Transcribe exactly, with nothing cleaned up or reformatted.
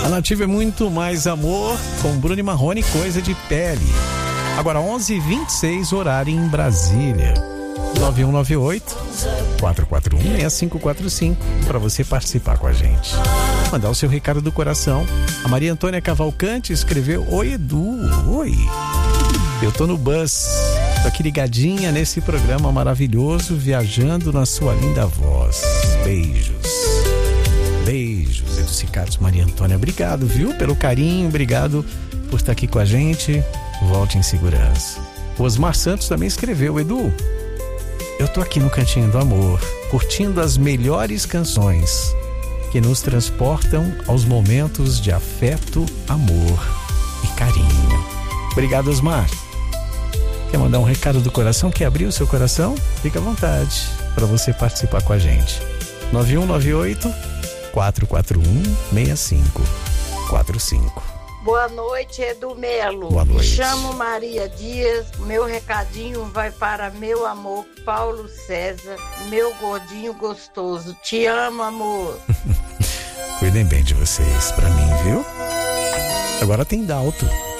A Nativa é muito mais amor com Bruno e Marrone, coisa de pele. Agora onze e vinte e seis, horário em Brasília. nove um nove oito, quatro quatro um, seis cinco quatro cinco para você participar com a gente. Mandar o seu recado do coração. A Maria Antônia Cavalcante escreveu: Oi, Edu, oi. Eu tô no bus, tô aqui ligadinha nesse programa maravilhoso, viajando na sua linda voz. Beijos. Beijos, Edu Cicatos, Maria Antônia. Obrigado, viu, pelo carinho, obrigado por estar aqui com a gente. Volte em segurança. O Osmar Santos também escreveu: Edu, eu tô aqui no Cantinho do Amor, curtindo as melhores canções que nos transportam aos momentos de afeto, amor e carinho. Obrigado, Osmar. Quer mandar um recado do coração? Quer abrir o seu coração? Fica à vontade para você participar com a gente. nove um nove oito, quatro quatro um, seis cinco quatro cinco. Boa noite, Edu Melo. Boa noite. Me chamo Maria Dias. Meu recadinho vai para meu amor Paulo César, meu gordinho gostoso. Te amo, amor. Cuidem bem de vocês, pra mim, viu? Agora tem Dalto.